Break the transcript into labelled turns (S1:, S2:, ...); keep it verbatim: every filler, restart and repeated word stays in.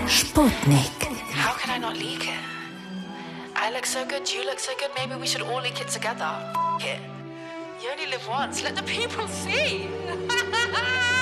S1: Sputnik.
S2: How can I not leak it? I look so good, you look so good, maybe we should all leak it together. F it. You only live once, let the people see.